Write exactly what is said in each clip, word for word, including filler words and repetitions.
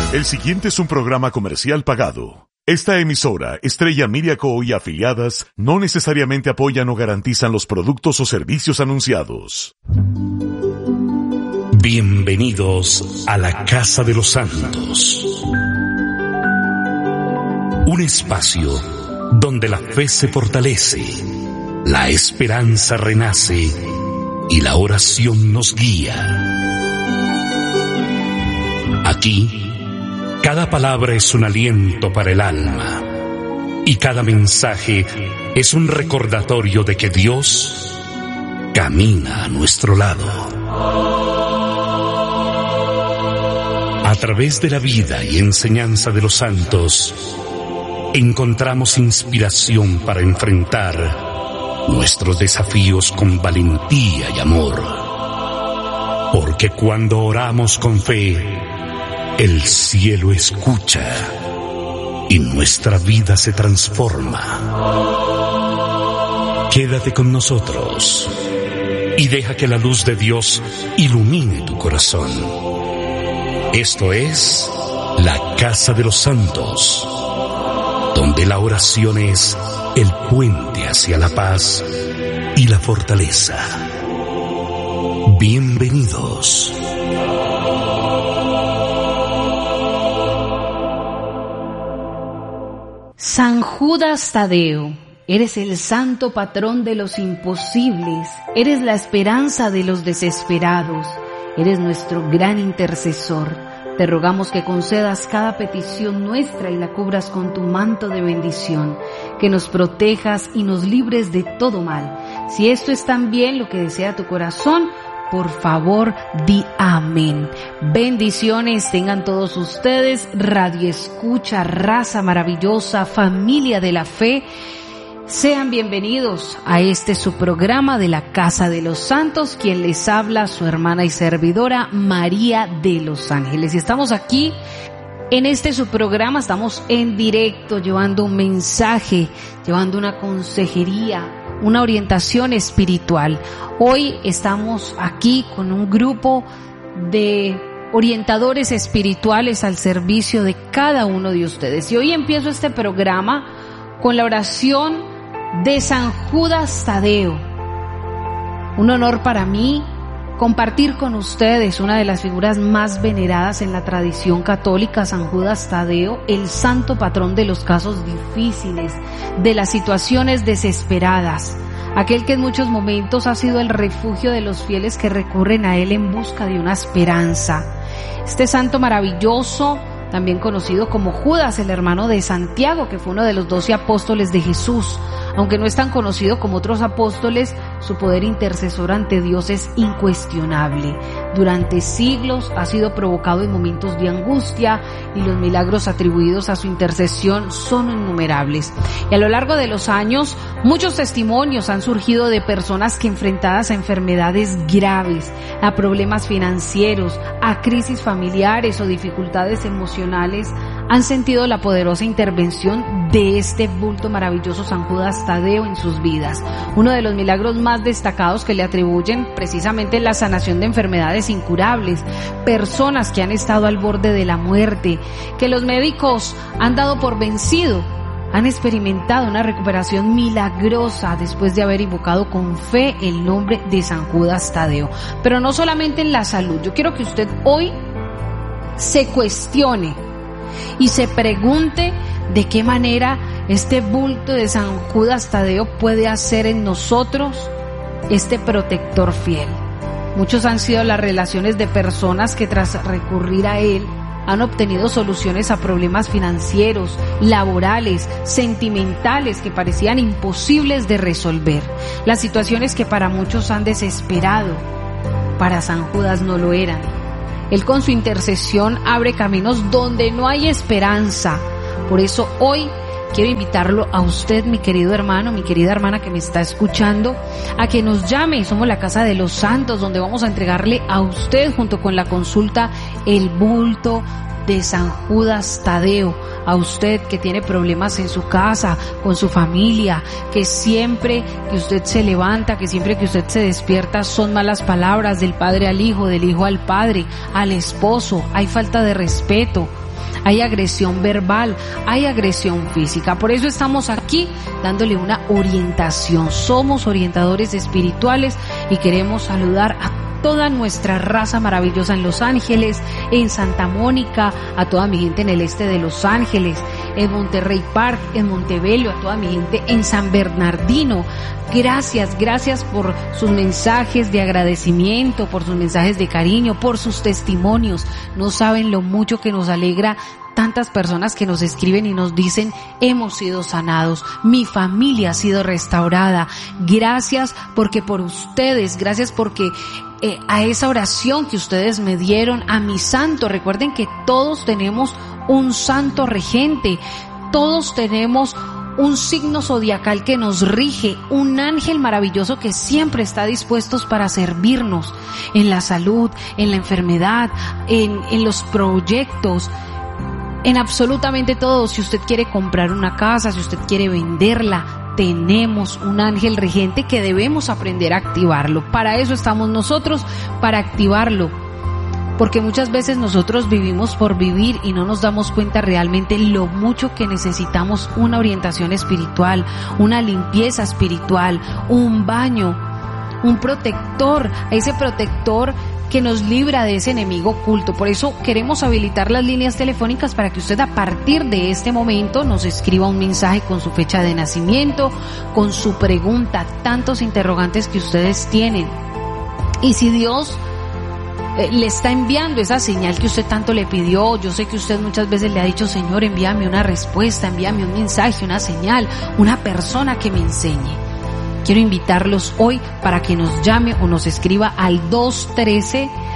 El siguiente es un programa comercial pagado. Esta emisora, Estrella Media Co. y afiliadas, no necesariamente apoyan o garantizan los productos o servicios anunciados. Bienvenidos a la Casa de los Santos. Un espacio donde la fe se fortalece, la esperanza renace y la oración nos guía. Aquí, cada palabra es un aliento para el alma y cada mensaje es un recordatorio de que Dios camina a nuestro lado. A través de la vida y enseñanza de los santos, encontramos inspiración para enfrentar nuestros desafíos con valentía y amor. Porque cuando oramos con fe, el cielo escucha y nuestra vida se transforma. Quédate con nosotros y deja que la luz de Dios ilumine tu corazón. Esto es la Casa de los Santos, donde la oración es el puente hacia la paz y la fortaleza. Bienvenidos. San Judas Tadeo, eres el santo patrón de los imposibles, eres la esperanza de los desesperados, eres nuestro gran intercesor. Te rogamos que concedas cada petición nuestra y la cubras con tu manto de bendición, que nos protejas y nos libres de todo mal. Si esto es también lo que desea tu corazón, por favor, di amén. Bendiciones tengan todos ustedes, radio escucha, raza maravillosa, familia de la fe. Sean bienvenidos a este su programa de la Casa de los Santos, quien les habla, su hermana y servidora María de los Ángeles. Y estamos aquí en este su programa, estamos en directo llevando un mensaje, llevando una consejería, una orientación espiritual. Hoy estamos aquí con un grupo de orientadores espirituales al servicio de cada uno de ustedes. Y hoy empiezo este programa con la oración de San Judas Tadeo. Un honor para mí compartir con ustedes una de las figuras más veneradas en la tradición católica, San Judas Tadeo, el santo patrón de los casos difíciles, de las situaciones desesperadas, aquel que en muchos momentos ha sido el refugio de los fieles que recurren a él en busca de una esperanza. Este santo maravilloso, también conocido como Judas, el hermano de Santiago, que fue uno de los doce apóstoles de Jesús. Aunque no es tan conocido como otros apóstoles, su poder intercesor ante Dios es incuestionable. Durante siglos ha sido provocado en momentos de angustia y los milagros atribuidos a su intercesión son innumerables. Y a lo largo de los años, muchos testimonios han surgido de personas que, enfrentadas a enfermedades graves, a problemas financieros, a crisis familiares o dificultades emocionales, han sentido la poderosa intervención de este bulto maravilloso San Judas Tadeo en sus vidas. Uno de los milagros más destacados que le atribuyen precisamente la sanación de enfermedades incurables, personas que han estado al borde de la muerte, que los médicos han dado por vencido, han experimentado una recuperación milagrosa después de haber invocado con fe el nombre de San Judas Tadeo. Pero no solamente en la salud, yo quiero que usted hoy se cuestione y se pregunte de qué manera este bulto de San Judas Tadeo puede hacer en nosotros este protector fiel. Muchos han sido las relaciones de personas que tras recurrir a él han obtenido soluciones a problemas financieros, laborales, sentimentales que parecían imposibles de resolver. Las situaciones que para muchos han desesperado, para San Judas no lo eran. Él con su intercesión abre caminos donde no hay esperanza. Por eso hoy quiero invitarlo a usted, mi querido hermano, mi querida hermana que me está escuchando, a que nos llame. Somos la Casa de los Santos, donde vamos a entregarle a usted, junto con la consulta, el bulto de San Judas Tadeo. A usted que tiene problemas en su casa, con su familia, que siempre que usted se levanta, que siempre que usted se despierta son malas palabras del padre al hijo, del hijo al padre, al esposo, hay falta de respeto. hay agresión verbal, hay agresión física. Por eso estamos aquí dándole una orientación. Somos orientadores espirituales y queremos saludar a toda nuestra raza maravillosa en Los Ángeles, en Santa Mónica, a toda mi gente en el este de Los Ángeles, en Monterrey Park, en Montebello, a toda mi gente en San Bernardino. Gracias, gracias por sus mensajes de agradecimiento, por sus mensajes de cariño, por sus testimonios. No saben lo mucho que nos alegra tantas personas que nos escriben y nos dicen: hemos sido sanados, mi familia ha sido restaurada. Gracias porque por ustedes, gracias porque eh, a esa oración que ustedes me dieron, a mi santo. Recuerden que todos tenemos un santo regente, todos tenemos un signo zodiacal que nos rige, un ángel maravilloso que siempre está dispuesto para servirnos en la salud, en la enfermedad, en, en los proyectos, en absolutamente todo. Si usted quiere comprar una casa, si usted quiere venderla, tenemos un ángel regente que debemos aprender a activarlo. Para eso estamos nosotros, para activarlo. Porque muchas veces nosotros vivimos por vivir y no nos damos cuenta realmente lo mucho que necesitamos una orientación espiritual, una limpieza espiritual, un baño, un protector, ese protector que nos libra de ese enemigo oculto. Por eso queremos habilitar las líneas telefónicas para que usted a partir de este momento nos escriba un mensaje con su fecha de nacimiento, con su pregunta, tantos interrogantes que ustedes tienen. Y si Dios eh, le está enviando esa señal que usted tanto le pidió, yo sé que usted muchas veces le ha dicho: Señor, envíame una respuesta, envíame un mensaje, una señal, una persona que me enseñe. Quiero invitarlos hoy para que nos llame o nos escriba al dos uno tres,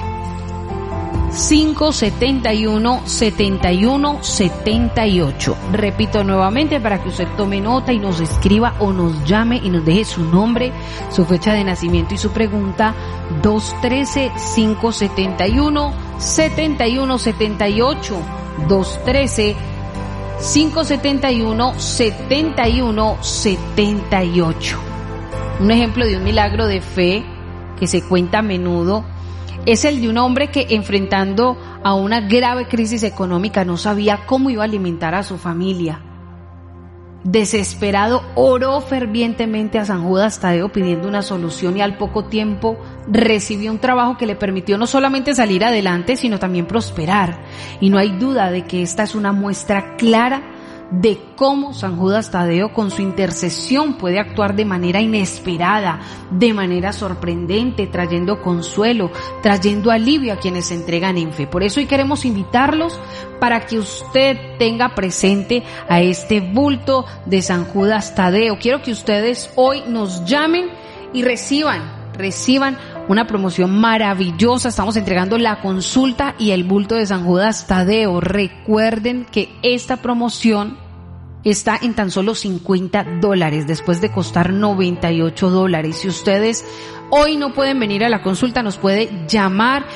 cinco siete uno, siete uno siete ocho. Repito nuevamente para que usted tome nota y nos escriba o nos llame y nos deje su nombre, su fecha de nacimiento y su pregunta. Dos uno tres, cinco siete uno, siete uno siete ocho. Dos uno tres, cinco siete uno, siete uno siete ocho. Un ejemplo de un milagro de fe que se cuenta a menudo es el de un hombre que, enfrentando a una grave crisis económica, no sabía cómo iba a alimentar a su familia. Desesperado, oró fervientemente a San Judas Tadeo pidiendo una solución y al poco tiempo recibió un trabajo que le permitió no solamente salir adelante, sino también prosperar. Y no hay duda de que esta es una muestra clara de cómo San Judas Tadeo con su intercesión puede actuar de manera inesperada, de manera sorprendente, trayendo consuelo, trayendo alivio a quienes se entregan en fe. Por eso hoy queremos invitarlos para que usted tenga presente a este bulto de San Judas Tadeo. Quiero que ustedes hoy nos llamen y reciban, reciban una promoción maravillosa. Estamos entregando la consulta y el bulto de San Judas Tadeo. Recuerden que esta promoción está en tan solo cincuenta dólares después de costar noventa y ocho dólares. Si ustedes hoy no pueden venir a la consulta, nos puede llamar,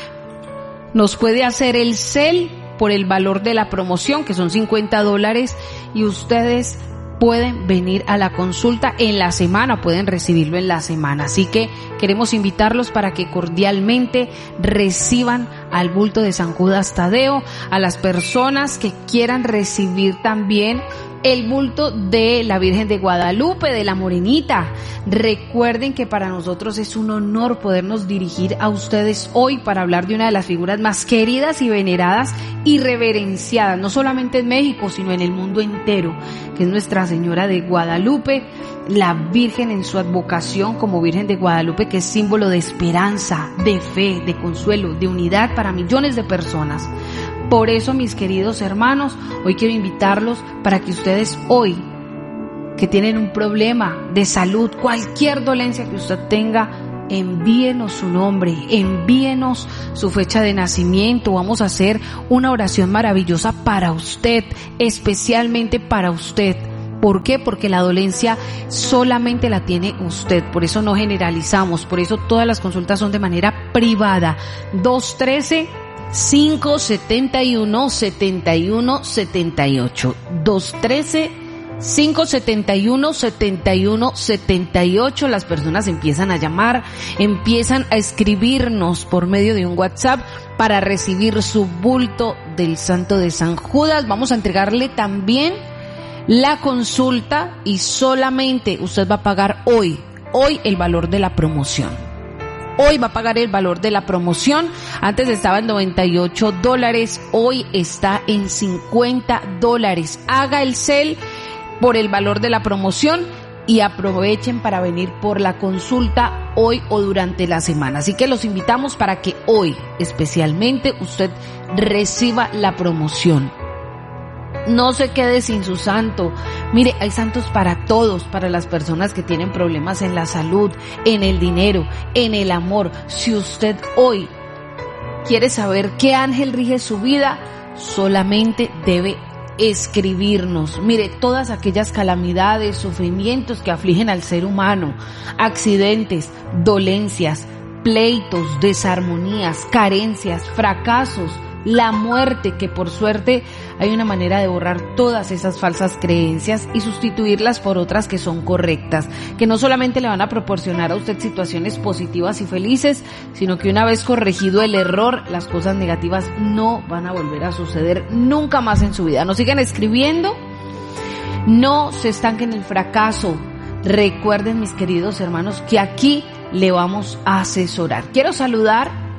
nos puede hacer el cel por el valor de la promoción, que son cincuenta dólares, y ustedes pueden venir a la consulta en la semana, pueden recibirlo en la semana. Así que queremos invitarlos para que cordialmente reciban al bulto de San Judas Tadeo. A las personas que quieran recibir también el bulto de la Virgen de Guadalupe, de la Morenita, recuerden que para nosotros es un honor podernos dirigir a ustedes hoy para hablar de una de las figuras más queridas y veneradas y reverenciadas, no solamente en México, sino en el mundo entero, que es Nuestra Señora de Guadalupe, la Virgen en su advocación como Virgen de Guadalupe, que es símbolo de esperanza, de fe, de consuelo, de unidad para millones de personas. Por eso, mis queridos hermanos, hoy quiero invitarlos para que ustedes hoy, que tienen un problema de salud, cualquier dolencia que usted tenga, envíenos su nombre, envíenos su fecha de nacimiento. Vamos a hacer una oración maravillosa para usted, especialmente para usted. ¿Por qué? Porque la dolencia solamente la tiene usted, por eso no generalizamos, por eso todas las consultas son de manera privada. Dos uno tres, cinco siete uno, siete uno siete ocho. Dos uno tres, cinco siete uno, siete uno siete ocho. Las personas empiezan a llamar, empiezan a escribirnos por medio de un WhatsApp para recibir su bulto del Santo de San Judas. Vamos a entregarle también la consulta y solamente usted va a pagar hoy, hoy el valor de la promoción. Hoy va a pagar el valor de la promoción. Antes estaba en noventa y ocho dólares, hoy está en cincuenta dólares. Haga el cel por el valor de la promoción y aprovechen para venir por la consulta hoy o durante la semana. Así que los invitamos para que hoy especialmente usted reciba la promoción. No se quede sin su santo. Mire, hay santos para todos, para las personas que tienen problemas en la salud, en el dinero, en el amor. Si usted hoy quiere saber qué ángel rige su vida, solamente debe escribirnos. Mire, todas aquellas calamidades, sufrimientos que afligen al ser humano, accidentes, dolencias, pleitos, desarmonías, carencias, fracasos, la muerte, que por suerte hay una manera de borrar todas esas falsas creencias y sustituirlas por otras que son correctas, que no solamente le van a proporcionar a usted situaciones positivas y felices, sino que una vez corregido el error, las cosas negativas no van a volver a suceder nunca más en su vida. Nos sigan escribiendo, no se estanquen en el fracaso. Recuerden, mis queridos hermanos, que aquí le vamos a asesorar. Quiero saludar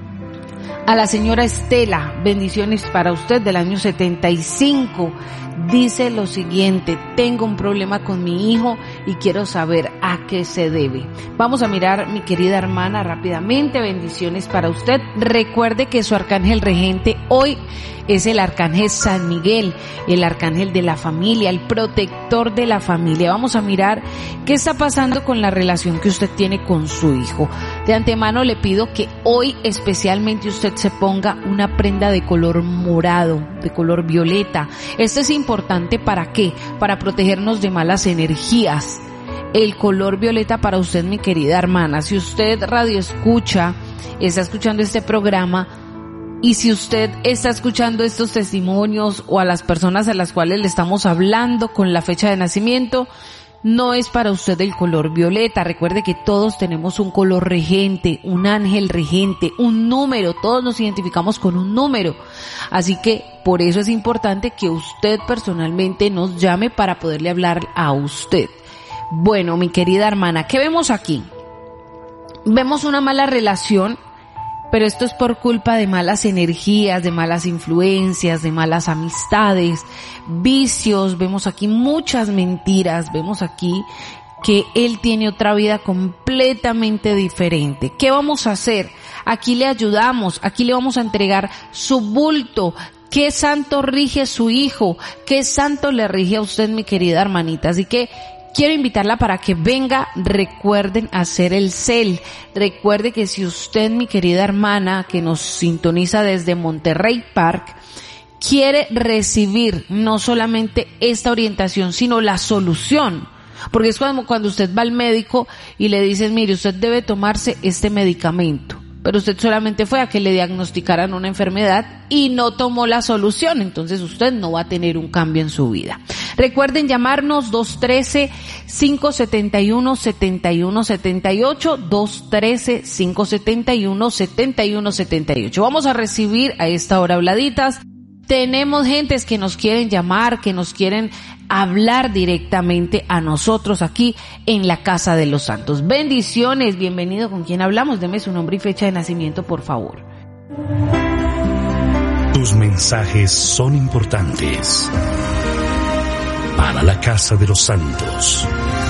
a la señora Estela, bendiciones para usted, del año setenta y cinco. Dice lo siguiente: tengo un problema con mi hijo y quiero saber a qué se debe. Vamos a mirar, mi querida hermana, rápidamente. Bendiciones para usted. Recuerde que su arcángel regente hoy es el arcángel San Miguel, el arcángel de la familia, el protector de la familia. Vamos a mirar qué está pasando con la relación que usted tiene con su hijo. De antemano le pido que hoy especialmente usted se ponga una prenda de color morado, de color violeta. Esto es importante, ¿para qué? Para protegernos de malas energías. El color violeta para usted, mi querida hermana. Si usted radio escucha, está escuchando este programa, y si usted está escuchando estos testimonios o a las personas a las cuales le estamos hablando con la fecha de nacimiento, no es para usted el color violeta. Recuerde que todos tenemos un color regente, un ángel regente, un número. Todos nos identificamos con un número. Así que por eso es importante que usted personalmente nos llame para poderle hablar a usted. Bueno, mi querida hermana, ¿qué vemos aquí? Vemos una mala relación, pero esto es por culpa de malas energías, de malas influencias, de malas amistades, vicios. Vemos aquí muchas mentiras. Vemos aquí que él tiene otra vida completamente diferente. ¿Qué vamos a hacer? Aquí le ayudamos, aquí le vamos a entregar su bulto. ¿Qué santo rige su hijo? ¿Qué santo le rige a usted, mi querida hermanita? Así que quiero invitarla para que venga. Recuerden hacer el cel. Recuerde que si usted, mi querida hermana, que nos sintoniza desde Monterrey Park, quiere recibir no solamente esta orientación, sino la solución. Porque es como cuando usted va al médico y le dicen, mire, usted debe tomarse este medicamento, pero usted solamente fue a que le diagnosticaran una enfermedad y no tomó la solución. Entonces usted no va a tener un cambio en su vida. Recuerden llamarnos dos uno tres, cinco siete uno, siete uno siete ocho, dos uno tres, cinco siete uno, siete uno siete ocho. Vamos a recibir a esta hora habladitas. Tenemos gentes que nos quieren llamar, que nos quieren hablar directamente a nosotros aquí en la Casa de los Santos. Bendiciones, bienvenido. ¿Con quién hablamos? Deme su nombre y fecha de nacimiento, por favor. Tus mensajes son importantes para la Casa de los Santos.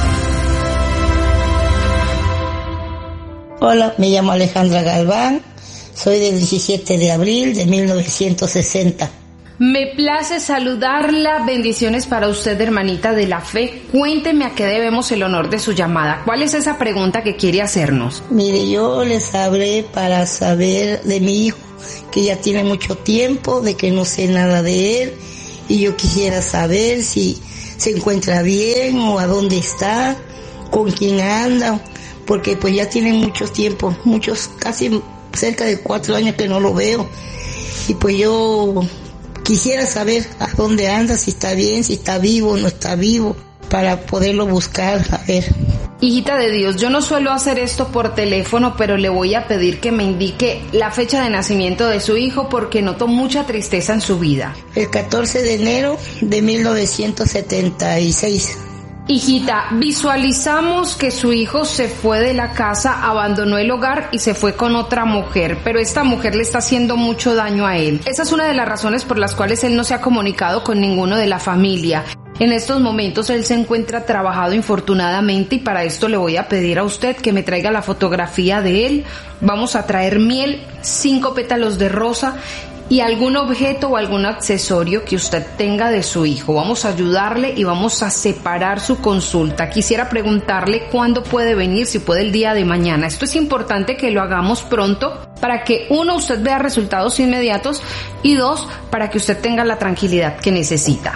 Hola, me llamo Alejandra Galván, soy del diecisiete de abril de mil novecientos sesenta. Me place saludarla. Bendiciones para usted, hermanita de la fe. Cuénteme a qué debemos el honor de su llamada. ¿Cuál es esa pregunta que quiere hacernos? Mire, yo les hablé para saber de mi hijo, que ya tiene mucho tiempo, de que no sé nada de él, y yo quisiera saber si se encuentra bien o a dónde está, con quién anda, porque pues ya tiene mucho tiempo, muchos, casi cerca de cuatro años que no lo veo, y pues yo quisiera saber a dónde anda, si está bien, si está vivo o no está vivo, para poderlo buscar, a ver. Hijita de Dios, yo no suelo hacer esto por teléfono, pero le voy a pedir que me indique la fecha de nacimiento de su hijo porque noto mucha tristeza en su vida. El catorce de enero de mil novecientos setenta y seis. Hijita, visualizamos que su hijo se fue de la casa, abandonó el hogar y se fue con otra mujer, pero esta mujer le está haciendo mucho daño a él. Esa es una de las razones por las cuales él no se ha comunicado con ninguno de la familia. En estos momentos él se encuentra trabajado infortunadamente y para esto le voy a pedir a usted que me traiga la fotografía de él. Vamos a traer miel, cinco pétalos de rosa y algún objeto o algún accesorio que usted tenga de su hijo. Vamos a ayudarle y vamos a separar su consulta. Quisiera preguntarle cuándo puede venir, si puede el día de mañana. Esto es importante que lo hagamos pronto para que, uno, usted vea resultados inmediatos y dos, para que usted tenga la tranquilidad que necesita.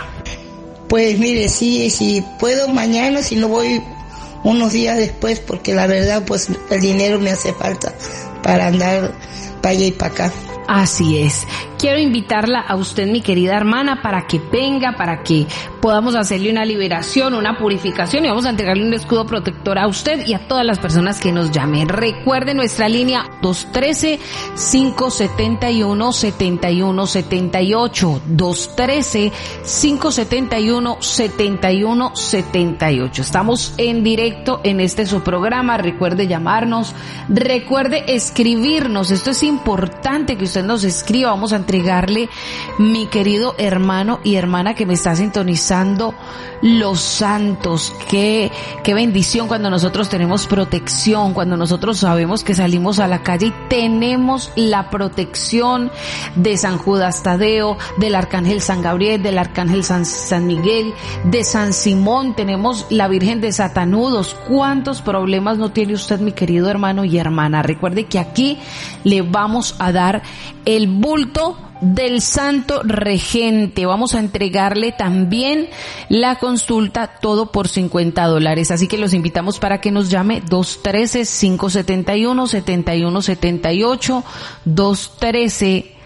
Pues mire, sí, si puedo mañana, si no voy unos días después, porque la verdad pues el dinero me hace falta para andar para allá y para acá. Así es. Quiero invitarla a usted, mi querida hermana, para que venga, para que podamos hacerle una liberación, una purificación y vamos a entregarle un escudo protector a usted y a todas las personas que nos llamen. Recuerde nuestra línea dos uno tres, cinco siete uno, siete uno siete ocho, dos uno tres, cinco siete uno, siete uno siete ocho. Estamos en directo en este su programa. Recuerde llamarnos, recuerde escribirnos. Esto es importante que usted nos escriba. Vamos a entregarle, mi querido hermano y hermana que me está sintonizando, los santos. Qué, qué bendición cuando nosotros tenemos protección, cuando nosotros sabemos que salimos a la calle y tenemos la protección de San Judas Tadeo, del Arcángel San Gabriel, del Arcángel San, San Miguel, de San Simón, tenemos la Virgen de Satanudos. ¿Cuántos problemas no tiene usted, mi querido hermano y hermana? Recuerde que aquí le vamos a dar el bulto del santo regente. Vamos a entregarle también la consulta, todo por cincuenta dólares. Así que los invitamos para que nos llame dos uno tres, cinco siete uno, siete uno siete ocho, dos uno tres,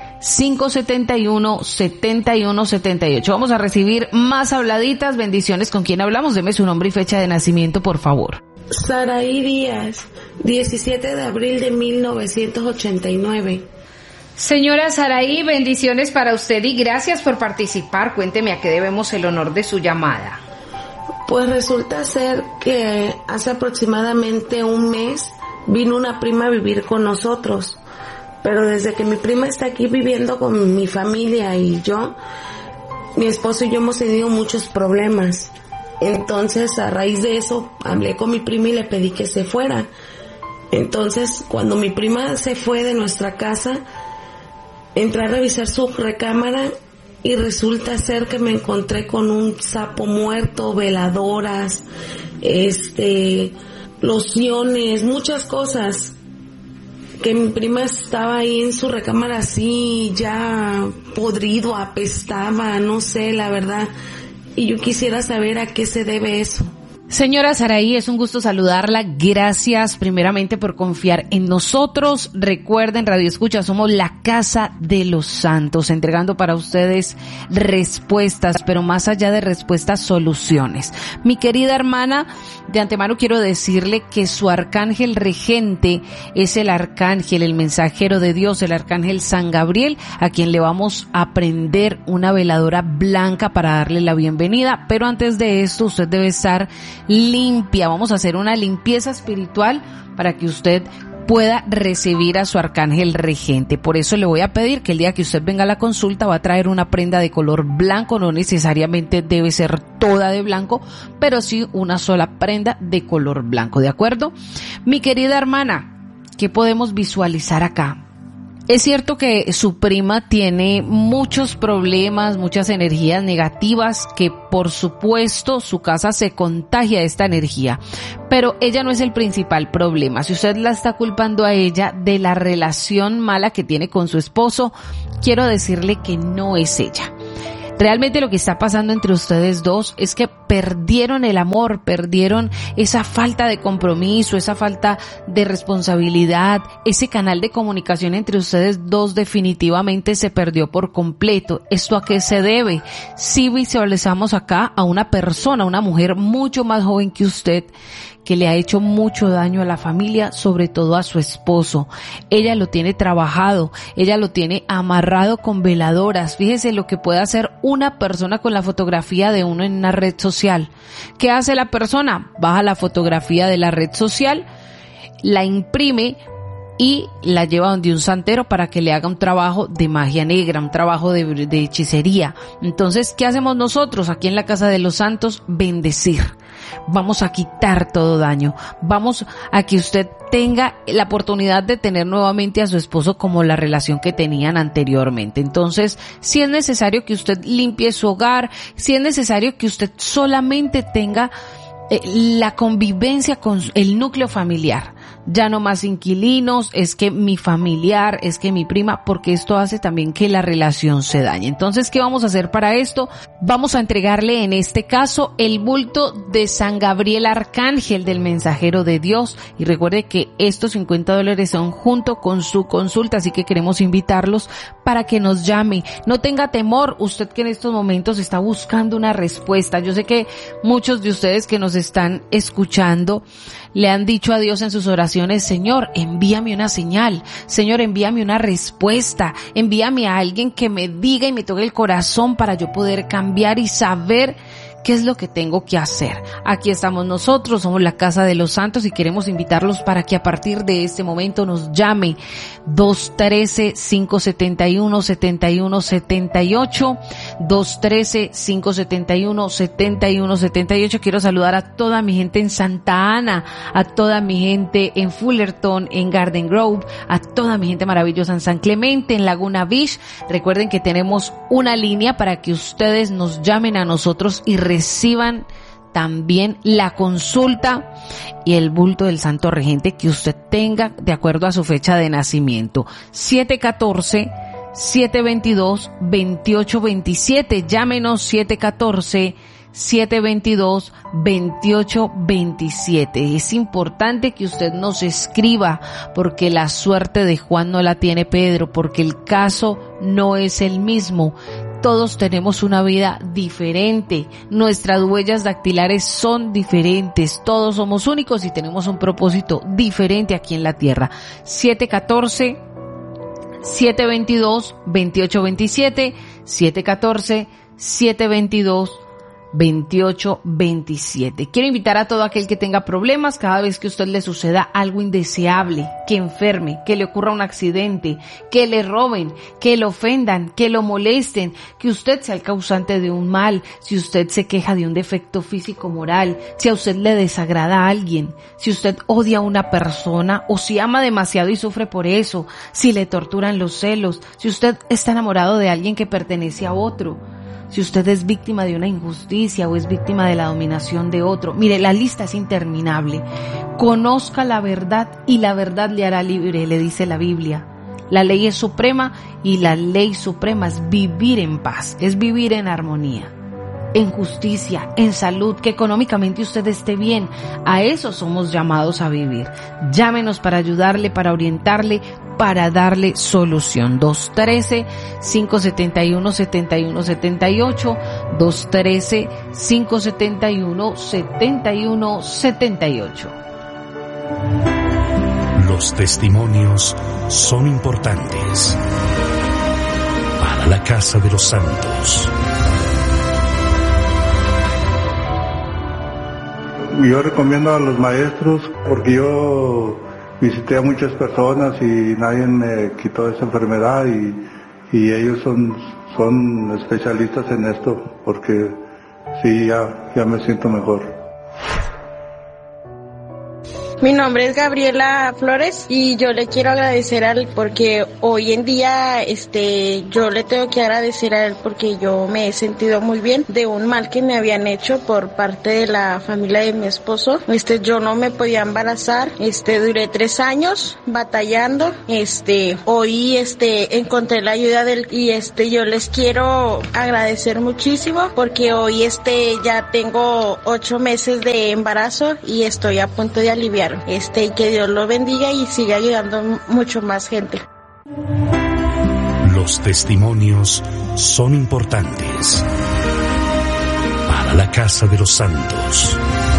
cinco siete uno, siete uno siete ocho. Vamos a recibir más habladitas. Bendiciones. ¿Con quién hablamos? Deme su nombre y fecha de nacimiento, por favor. Saraí Díaz, diecisiete de abril de mil novecientos ochenta y nueve. Señora Saraí, bendiciones para usted y gracias por participar. Cuénteme a qué debemos el honor de su llamada. Pues resulta ser que hace aproximadamente un mes vino una prima a vivir con nosotros, pero desde que mi prima está aquí viviendo con mi familia y yo, mi esposo y yo hemos tenido muchos problemas. Entonces, a raíz de eso, hablé con mi prima y le pedí que se fuera. Entonces, cuando mi prima se fue de nuestra casa, entré a revisar su recámara y resulta ser que me encontré con un sapo muerto, veladoras, este, lociones, muchas cosas. Que mi prima estaba ahí en su recámara así, ya podrido, apestaba, no sé, la verdad. Y yo quisiera saber a qué se debe eso. Señora Saraí, es un gusto saludarla. Gracias primeramente por confiar en nosotros. Recuerden, Radio Escucha, somos la Casa de los Santos, entregando para ustedes respuestas, pero más allá de respuestas, soluciones. Mi querida hermana, de antemano quiero decirle que su arcángel regente es el arcángel, el mensajero de Dios, el arcángel San Gabriel, a quien le vamos a prender una veladora blanca para darle la bienvenida. Pero antes de esto, usted debe estar limpia. Vamos a hacer una limpieza espiritual para que usted pueda recibir a su arcángel regente. Por eso le voy a pedir que el día que usted venga a la consulta va a traer una prenda de color blanco. No necesariamente debe ser toda de blanco, pero sí una sola prenda de color blanco, ¿de acuerdo? Mi querida hermana, ¿qué podemos visualizar acá? Es cierto que su prima tiene muchos problemas, muchas energías negativas, que por supuesto su casa se contagia de esta energía, pero ella no es el principal problema. Si usted la está culpando a ella de la relación mala que tiene con su esposo, quiero decirle que no es ella. Realmente lo que está pasando entre ustedes dos es que perdieron el amor, perdieron esa falta de compromiso, esa falta de responsabilidad, ese canal de comunicación entre ustedes dos definitivamente se perdió por completo. ¿Esto a qué se debe? Si visualizamos acá a una persona, una mujer mucho más joven que usted, que le ha hecho mucho daño a la familia, sobre todo a su esposo. Ella lo tiene trabajado, ella lo tiene amarrado con veladoras. Fíjese lo que puede hacer una persona con la fotografía de uno en una red social. ¿Qué hace la persona? Baja la fotografía de la red social, la imprime y la lleva donde un santero para que le haga un trabajo de magia negra, un trabajo de, de hechicería. Entonces, ¿qué hacemos nosotros aquí en la Casa de los Santos? Bendecir. Vamos a quitar todo daño. Vamos a que usted tenga la oportunidad de tener nuevamente a su esposo como la relación que tenían anteriormente. Entonces, si es necesario que usted limpie su hogar, si es necesario que usted solamente tenga eh, la convivencia con el núcleo familiar. Ya no más inquilinos, es que mi familiar, es que mi prima, porque esto hace también que la relación se dañe. Entonces, ¿qué vamos a hacer para esto? Vamos a entregarle en este caso el bulto de San Gabriel Arcángel del Mensajero de Dios. Y recuerde que estos cincuenta dólares son junto con su consulta, así que queremos invitarlos para que nos llame. No tenga temor, usted que en estos momentos está buscando una respuesta. Yo sé que muchos de ustedes que nos están escuchando le han dicho a Dios en sus oraciones: Señor, envíame una señal, Señor, envíame una respuesta, envíame a alguien que me diga y me toque el corazón para yo poder cambiar y saber qué es lo que tengo que hacer. Aquí estamos nosotros, somos la Casa de los Santos y queremos invitarlos para que a partir de este momento nos llame dos uno tres, cinco siete uno, siete uno siete ocho, dos uno tres, cinco siete uno, siete uno siete ocho. Quiero saludar a toda mi gente en Santa Ana, a toda mi gente en Fullerton, en Garden Grove, a toda mi gente maravillosa en San Clemente, en Laguna Beach. Recuerden que tenemos una línea para que ustedes nos llamen a nosotros y reciban también la consulta y el bulto del santo regente que usted tenga de acuerdo a su fecha de nacimiento. siete uno cuatro, siete dos dos, dos ocho dos siete. Llámenos siete uno cuatro, siete dos dos, dos ocho dos siete. Es importante que usted nos escriba porque la suerte de Juan no la tiene Pedro, porque el caso no es el mismo. Todos tenemos una vida diferente, nuestras huellas dactilares son diferentes, todos somos únicos y tenemos un propósito diferente aquí en la tierra. siete uno cuatro, siete dos dos, dos ocho dos siete, siete uno cuatro, siete dos dos, dos ocho dos siete. Quiero invitar a todo aquel que tenga problemas, cada vez que a usted le suceda algo indeseable, que enferme, que le ocurra un accidente, que le roben, que le ofendan, que lo molesten, que usted sea el causante de un mal, si usted se queja de un defecto físico moral, si a usted le desagrada a alguien, si usted odia a una persona o si ama demasiado y sufre por eso, si le torturan los celos, si usted está enamorado de alguien que pertenece a otro, si usted es víctima de una injusticia o es víctima de la dominación de otro. Mire, la lista es interminable. Conozca la verdad y la verdad le hará libre, le dice la Biblia. La ley es suprema y la ley suprema es vivir en paz, es vivir en armonía, en justicia, en salud, que económicamente usted esté bien. A eso somos llamados a vivir. Llámenos para ayudarle, para orientarle, para darle solución. dos uno tres, cinco siete uno, siete uno siete ocho, dos uno tres, cinco siete uno, siete uno siete ocho. Los testimonios son importantes para la Casa de los Santos. Yo recomiendo a los maestros porque yo visité a muchas personas y nadie me quitó esa enfermedad y, y ellos son, son especialistas en esto porque sí, ya, ya me siento mejor. Mi nombre es Gabriela Flores y yo le quiero agradecer a él porque hoy en día este yo le tengo que agradecer a él porque yo me he sentido muy bien de un mal que me habían hecho por parte de la familia de mi esposo. Este yo no me podía embarazar, este duré tres años batallando, este hoy este encontré la ayuda de él y este yo les quiero agradecer muchísimo porque hoy este ya tengo ocho meses de embarazo y estoy a punto de aliviar. Este, y que Dios lo bendiga y siga ayudando mucho más gente. Los testimonios son importantes para la Casa de los Santos.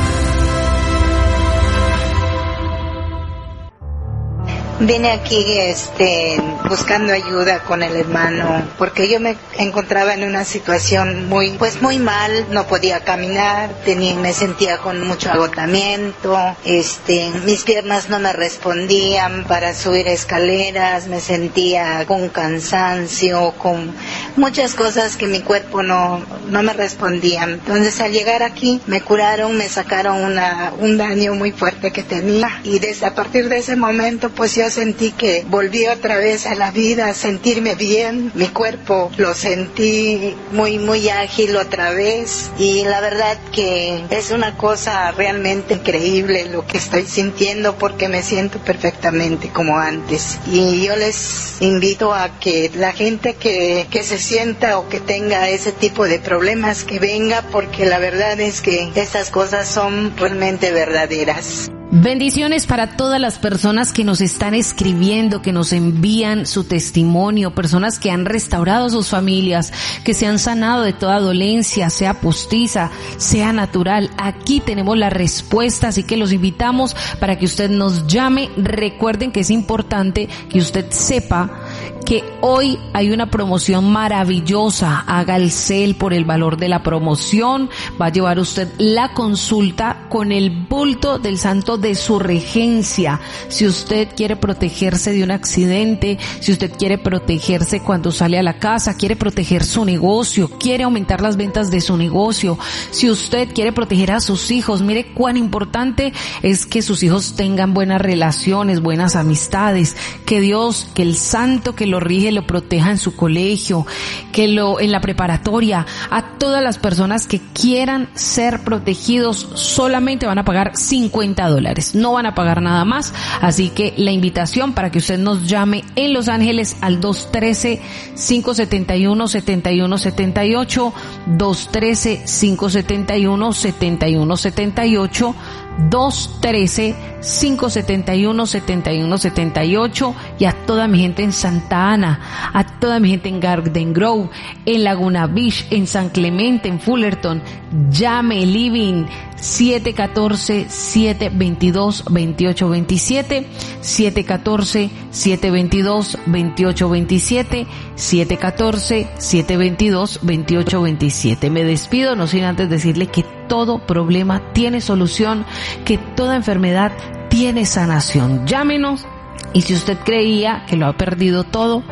Vine aquí este, buscando ayuda con el hermano, porque yo me encontraba en una situación muy, pues muy mal, no podía caminar, tenía, me sentía con mucho agotamiento, este, mis piernas no me respondían para subir escaleras, me sentía con cansancio, con muchas cosas que mi cuerpo no, no me respondían. Entonces al llegar aquí me curaron, me sacaron una, un daño muy fuerte que tenía y desde a partir de ese momento pues yo sentí que volví otra vez a la vida, a sentirme bien, mi cuerpo lo sentí muy muy ágil otra vez y la verdad que es una cosa realmente increíble lo que estoy sintiendo porque me siento perfectamente como antes y yo les invito a que la gente que, que se sienta o que tenga ese tipo de problemas que venga porque la verdad es que estas cosas son realmente verdaderas. Bendiciones para todas las personas que nos están escribiendo, que nos envían su testimonio, personas que han restaurado sus familias, que se han sanado de toda dolencia, sea postiza, sea natural. Aquí tenemos la respuesta, así que los invitamos para que usted nos llame. Recuerden que es importante que usted sepa que hoy hay una promoción maravillosa. Haga el cel por el valor de la promoción. Va a llevar usted la consulta con el bulto del santo de su regencia. Si usted quiere protegerse de un accidente, si usted quiere protegerse cuando sale a la casa, quiere proteger su negocio, quiere aumentar las ventas de su negocio, si usted quiere proteger a sus hijos, mire cuán importante es que sus hijos tengan buenas relaciones, buenas amistades, que Dios, que el santo que lo rige lo proteja en su colegio, que lo en la preparatoria. A todas las personas que quieran ser protegidos solamente van a pagar cincuenta dólares, no van a pagar nada más, así que la invitación para que usted nos llame en Los Ángeles al dos uno tres, cinco siete uno, siete uno siete ocho, dos uno tres, cinco siete uno, siete uno siete ocho, dos uno tres, cinco siete uno, siete uno siete ocho y a toda mi gente en Santa Ana, a toda mi gente en Garden Grove, en Laguna Beach, en San Clemente, en Fullerton, llame Living siete uno cuatro, siete dos dos, dos ocho dos siete, siete uno cuatro, siete dos dos, dos ocho dos siete, siete uno cuatro, siete dos dos, dos ocho dos siete. Me despido, no sin antes decirle que todo problema tiene solución, que toda enfermedad tiene sanación. Llámenos y si usted creía que lo ha perdido todo,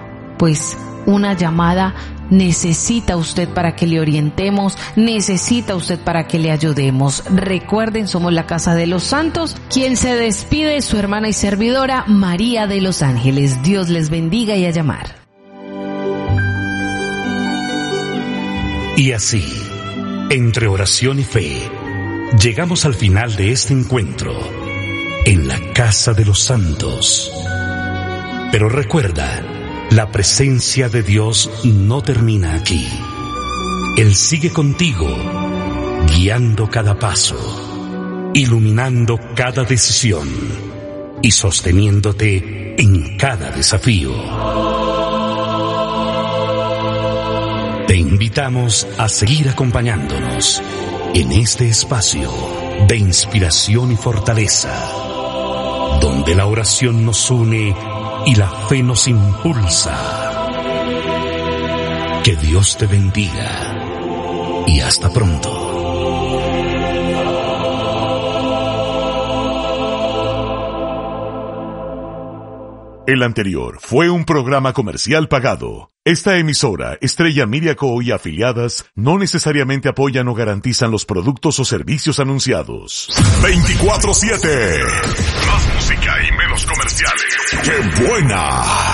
pues una llamada necesita usted para que le orientemos, necesita usted para que le ayudemos. Recuerden, somos la Casa de los Santos. Quien se despide es su hermana y servidora María de los Ángeles. Dios les bendiga y a llamar. Y así, entre oración y fe, llegamos al final de este encuentro en la Casa de los Santos. Pero recuerda, la presencia de Dios no termina aquí. Él sigue contigo, guiando cada paso, iluminando cada decisión y sosteniéndote en cada desafío. Te invitamos a seguir acompañándonos en este espacio de inspiración y fortaleza, donde la oración nos une y la fe nos impulsa. Que Dios te bendiga y hasta pronto. El anterior fue un programa comercial pagado. Esta emisora, Estrella Miriaco y afiliadas, no necesariamente apoyan o garantizan los productos o servicios anunciados. veinticuatro siete. Más música y menos comerciales. ¡Qué buena!